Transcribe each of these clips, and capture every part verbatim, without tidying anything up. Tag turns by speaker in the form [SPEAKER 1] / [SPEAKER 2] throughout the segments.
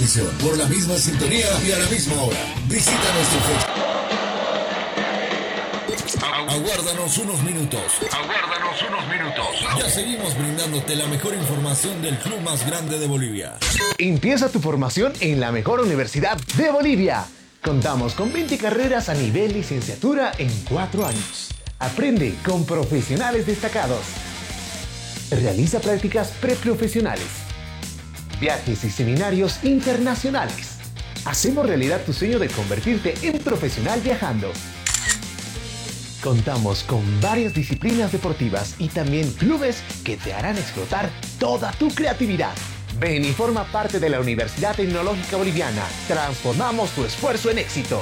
[SPEAKER 1] transmisión, por la misma sintonía y a la misma hora. Visita nuestro Facebook. Aguárdanos unos minutos. Aguárdanos unos minutos. Ya seguimos brindándote la mejor información del club más grande de Bolivia.
[SPEAKER 2] Empieza tu formación en la mejor universidad de Bolivia. Contamos con veinte carreras a nivel licenciatura en cuatro años. Aprende con profesionales destacados. Realiza prácticas preprofesionales. Viajes y seminarios internacionales. Hacemos realidad tu sueño de convertirte en profesional viajando. Contamos con varias disciplinas deportivas y también clubes que te harán explotar toda tu creatividad. Ven y forma parte de la Universidad Tecnológica Boliviana. Transformamos tu esfuerzo en éxito.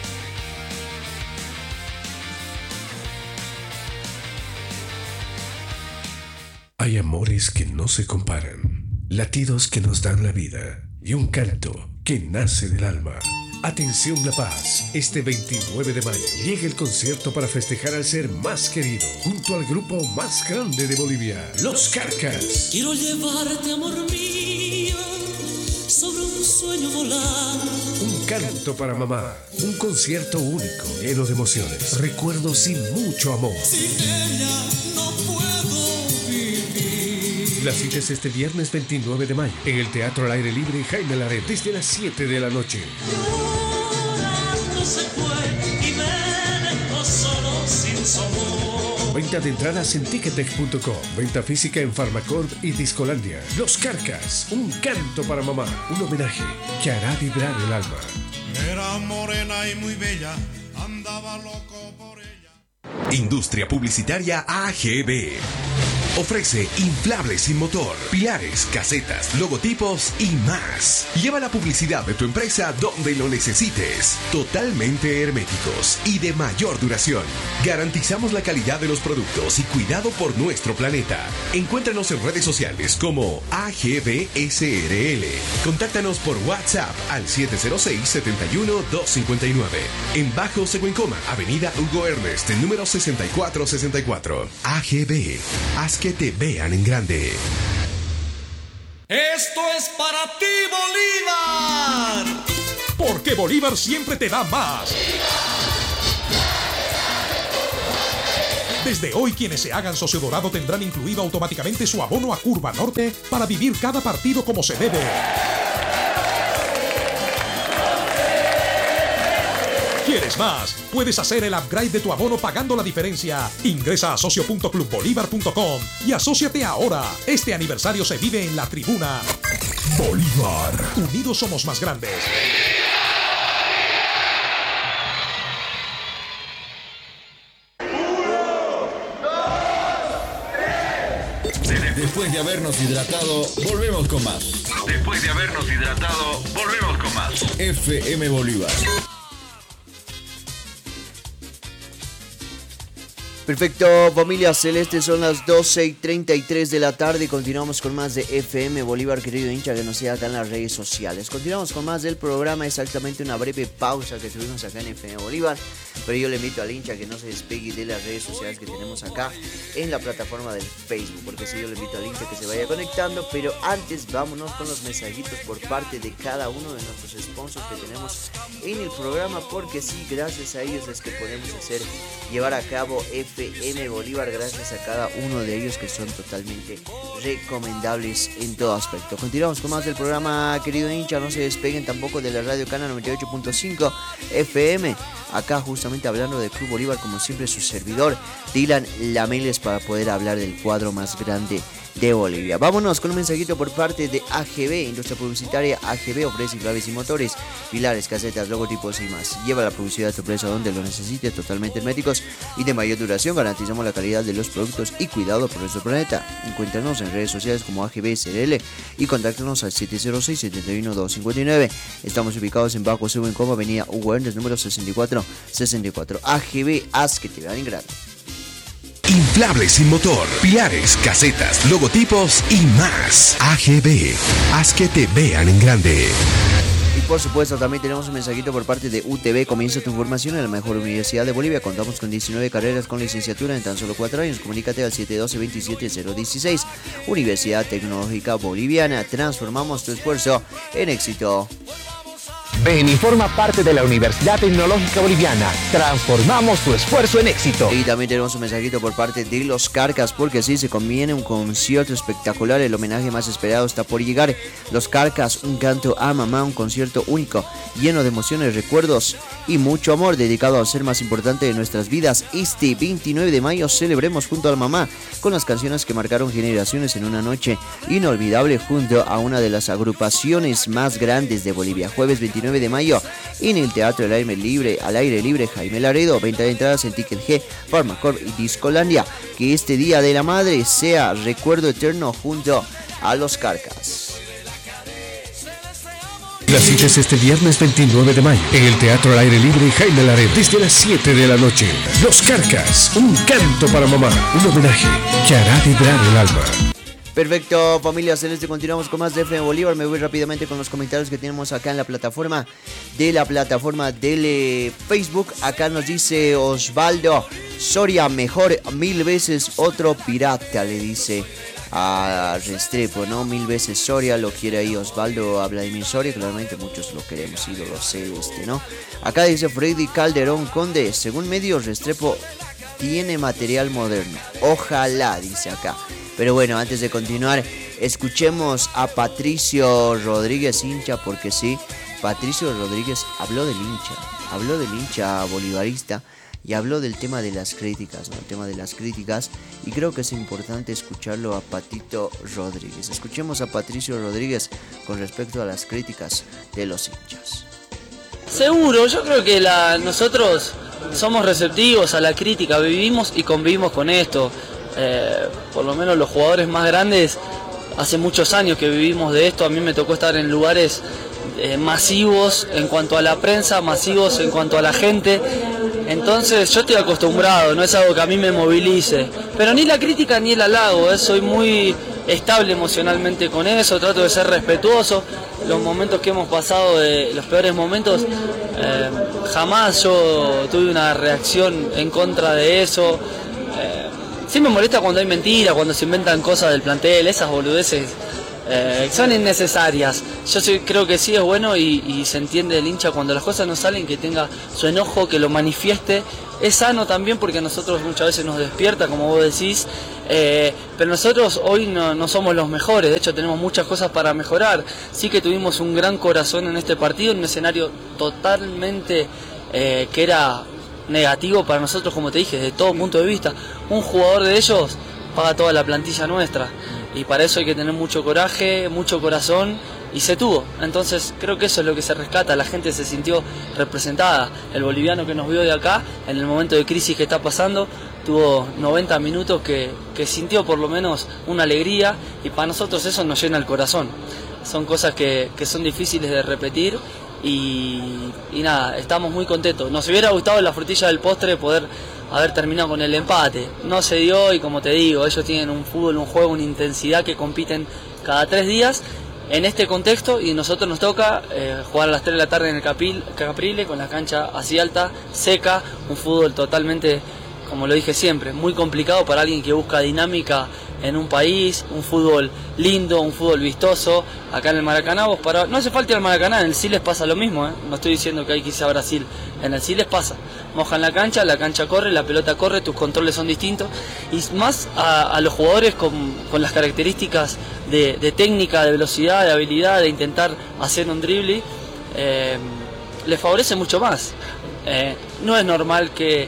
[SPEAKER 3] Hay amores que no se comparan, latidos que nos dan la vida y un canto que nace del alma. Atención La Paz, este veintinueve de mayo llega el concierto para festejar al ser más querido junto al grupo más grande de Bolivia, Los Carcas.
[SPEAKER 4] Quiero llevarte, amor mío, sobre un sueño volar.
[SPEAKER 3] Un canto para mamá, un concierto único, lleno de emociones, recuerdos y mucho amor.
[SPEAKER 4] Sin ella no puedo vivir.
[SPEAKER 3] La cita es este viernes veintinueve de mayo en el Teatro al Aire Libre Jaime Laret desde las siete de la noche.
[SPEAKER 4] Llorando se fue y me dejó solo sin su amor.
[SPEAKER 3] Venta de entradas en ticketex punto com, venta física en Farmacorp y Discolandia. Los Carcas, un canto para mamá, un homenaje que hará vibrar el alma.
[SPEAKER 5] Era morena y muy bella, andaba loco por ella.
[SPEAKER 6] Industria Publicitaria A G B. Ofrece inflables sin motor, pilares, casetas, logotipos y más. Lleva la publicidad de tu empresa donde lo necesites. Totalmente herméticos y de mayor duración. Garantizamos la calidad de los productos y cuidado por nuestro planeta. Encuéntranos en redes sociales como A G B S R L. Contáctanos por WhatsApp al siete cero seis, siete uno, dos cinco nueve. En Bajo Seguencoma, Avenida Hugo Ernest, número sesenta y cuatro sesenta y cuatro. A G B. Haz que te vean en grande.
[SPEAKER 4] Esto es para ti, Bolívar.
[SPEAKER 7] Porque Bolívar siempre te da más. Desde hoy, quienes se hagan socio dorado tendrán incluido automáticamente su abono a Curva Norte para vivir cada partido como se debe. ¿Quieres más? Puedes hacer el upgrade de tu abono pagando la diferencia. Ingresa a socio punto club bolívar punto com y asóciate ahora. Este aniversario se vive en la tribuna. Bolívar. Unidos somos más grandes.
[SPEAKER 1] Después de habernos hidratado, volvemos con más.
[SPEAKER 8] Después de habernos hidratado, volvemos con más.
[SPEAKER 1] F M Bolívar.
[SPEAKER 9] Perfecto, familia celeste, son las doce y treinta y tres de la tarde y continuamos con más de F M Bolívar, querido hincha que nos siga acá en las redes sociales. Continuamos con más del programa, exactamente una breve pausa que tuvimos acá en F M Bolívar, pero yo le invito al hincha que no se despegue de las redes sociales que tenemos acá en la plataforma del Facebook, porque si yo le invito al hincha que se vaya conectando, pero antes vámonos con los mensajitos por parte de cada uno de nuestros sponsors que tenemos en el programa, porque sí, gracias a ellos es que podemos hacer, llevar a cabo F M Bolívar, gracias a cada uno de ellos que son totalmente recomendables en todo aspecto. Continuamos con más del programa, querido hincha, no se despeguen tampoco de la Radio Cana noventa y ocho punto cinco F M, acá justamente hablando del Club Bolívar, como siempre su servidor Dylan Lameles, para poder hablar del cuadro más grande de Bolivia. Vámonos con un mensajito por parte de A G B, industria publicitaria. A G B ofrece inflables y motores, pilares, casetas, logotipos y más. Lleva la publicidad a tu empresa donde lo necesites, totalmente herméticos y de mayor duración. Garantizamos la calidad de los productos y cuidado por nuestro planeta. Encuéntranos en redes sociales como A G B S R L y contáctanos al siete cero seis, siete uno, dos cinco nueve. Estamos ubicados en Bajo Seguencoma, Avenida Hugo Ernest, número sesenta y cuatro sesenta y cuatro. A G B, haz que te vean en grande.
[SPEAKER 6] Inflables sin motor, pilares, casetas, logotipos y más. A G B, haz que te vean en grande.
[SPEAKER 9] Y por supuesto también tenemos un mensajito por parte de U T V. Comienza tu formación en la mejor universidad de Bolivia. Contamos con diecinueve carreras con licenciatura en tan solo cuatro años. Comunícate al siete uno dos, veintisiete cero dieciséis. Universidad Tecnológica Boliviana. Transformamos tu esfuerzo en éxito.
[SPEAKER 2] Ven y forma parte de la Universidad Tecnológica Boliviana. Transformamos tu esfuerzo en éxito.
[SPEAKER 9] Y también tenemos un mensajito por parte de Los Carcas, porque sí, se conviene un concierto espectacular. El homenaje más esperado está por llegar. Los Carcas, un canto a mamá, un concierto único, lleno de emociones, recuerdos y mucho amor, dedicado al ser más importante de nuestras vidas. Este veintinueve de mayo celebremos junto a la mamá con las canciones que marcaron generaciones en una noche inolvidable junto a una de las agrupaciones más grandes de Bolivia. Jueves veintinueve de mayo en el Teatro del Aire Libre, al aire libre Jaime Laredo. Venta de entradas en Ticket G, Pharmacorp y Discolandia. Que este Día de la Madre sea recuerdo eterno junto a Los Carcas.
[SPEAKER 3] La cita es este viernes veintinueve de mayo en el Teatro al Aire Libre Jaime Laredo desde las siete de la noche. Los Carcas, un canto para mamá, un homenaje que hará vibrar el alma.
[SPEAKER 9] Perfecto, familia Celeste, continuamos con más de F M Bolívar. Me voy rápidamente con los comentarios que tenemos acá en la plataforma de la plataforma de Facebook. Acá nos dice Osvaldo Soria, mejor mil veces otro pirata, le dice a Restrepo, ¿no? Mil veces Soria, lo quiere ahí Osvaldo a Vladimir Soria, claramente muchos lo queremos, ídolo celeste, ¿no? Acá dice Freddy Calderón Conde, según medios Restrepo tiene material moderno, ojalá, dice acá. Pero bueno, antes de continuar, escuchemos a Patricio Rodríguez, hincha, porque sí, Patricio Rodríguez habló del hincha, habló del hincha bolivarista y habló del tema de las críticas, ¿no? El tema de las críticas, y creo que es importante escucharlo a Patito Rodríguez. Escuchemos a Patricio Rodríguez con respecto a las críticas de los hinchas.
[SPEAKER 10] Seguro, yo creo que la, nosotros somos receptivos a la crítica, vivimos y convivimos con esto. Eh, por lo menos los jugadores más grandes, hace muchos años que vivimos de esto. A mí me tocó estar en lugares eh, masivos en cuanto a la prensa, masivos en cuanto a la gente. Entonces yo estoy acostumbrado, no es algo que a mí me movilice. Pero ni la crítica ni el halago, eh, soy muy estable emocionalmente con eso, trato de ser respetuoso. Los momentos que hemos pasado, de los peores momentos, eh, jamás yo tuve una reacción en contra de eso. Eh, sí me molesta cuando hay mentira, cuando se inventan cosas del plantel, esas boludeces eh, son innecesarias. Yo sí, creo que sí es bueno y, y se entiende el hincha cuando las cosas no salen, que tenga su enojo, que lo manifieste. Es sano también porque a nosotros muchas veces nos despierta, como vos decís, eh, pero nosotros hoy no, no somos los mejores, de hecho tenemos muchas cosas para mejorar. Sí que tuvimos un gran corazón en este partido, en un escenario totalmente eh, que era negativo para nosotros, como te dije, desde todo punto de vista. Un jugador de ellos paga toda la plantilla nuestra y para eso hay que tener mucho coraje, mucho corazón, y se tuvo. Entonces creo que eso es lo que se rescata, la gente se sintió representada. El boliviano que nos vio de acá, en el momento de crisis que está pasando, tuvo noventa minutos que, que sintió por lo menos una alegría, y para nosotros eso nos llena el corazón. Son cosas que, que son difíciles de repetir. Y, y nada, estamos muy contentos. Nos hubiera gustado en la frutilla del postre poder haber terminado con el empate. No se dio y como te digo, ellos tienen un fútbol, un juego, una intensidad que compiten cada tres días en este contexto, y nosotros nos toca eh, jugar a las tres de la tarde en el Capil, Caprile, con la cancha así alta, seca, un fútbol totalmente, como lo dije siempre, muy complicado para alguien que busca dinámica en un país, un fútbol lindo, un fútbol vistoso. Acá en el Maracaná, vos para... no hace falta ir al Maracaná, en el Siles pasa lo mismo, ¿eh? No estoy diciendo que hay que irse a Brasil, en el Siles pasa. Mojan la cancha, la cancha corre, la pelota corre, tus controles son distintos, y más a, a los jugadores con, con las características de, de técnica, de velocidad, de habilidad, de intentar hacer un dribbling, eh, les favorece mucho más. Eh, no es normal que eh,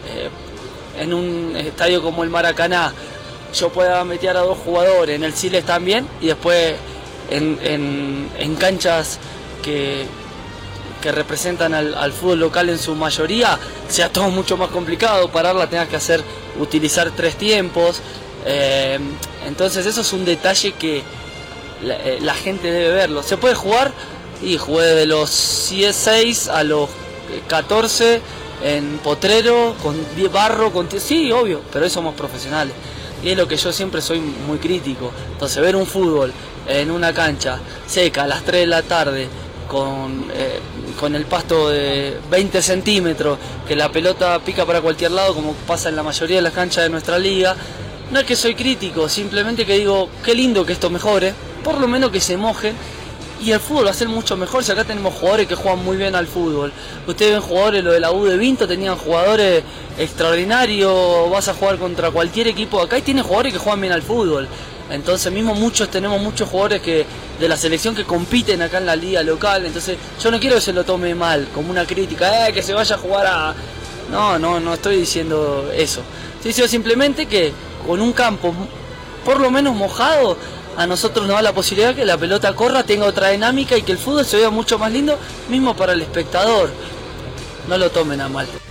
[SPEAKER 10] en un estadio como el Maracaná yo pueda meter a dos jugadores, en el Siles también, y después en, en, en canchas que, que representan al, al fútbol local en su mayoría, sea todo mucho más complicado, pararla tengas que hacer, utilizar tres tiempos. Eh, entonces eso es un detalle que la, la gente debe verlo. Se puede jugar, y jugué de los seis a los catorce en Potrero, con barro, con... sí, obvio, pero hoy somos profesionales. Y es lo que yo siempre soy muy crítico. Entonces ver un fútbol en una cancha seca a las tres de la tarde, con, eh, con el pasto de veinte centímetros, que la pelota pica para cualquier lado, como pasa en la mayoría de las canchas de nuestra liga. No es que soy crítico, simplemente que digo, qué lindo que esto mejore, por lo menos que se mojen, y el fútbol va a ser mucho mejor si acá tenemos jugadores que juegan muy bien al fútbol. Ustedes ven jugadores, lo de la U de Vinto, tenían jugadores extraordinarios, vas a jugar contra cualquier equipo de acá y tienen jugadores que juegan bien al fútbol. Entonces mismo muchos tenemos muchos jugadores que de la selección que compiten acá en la liga local, entonces yo no quiero que se lo tome mal, como una crítica, eh, que se vaya a jugar a... No, no, no estoy diciendo eso. Estoy diciendo simplemente que con un campo por lo menos mojado, a nosotros nos da la posibilidad que la pelota corra, tenga otra dinámica y que el fútbol se vea mucho más lindo, mismo para el espectador. No lo tomen a mal.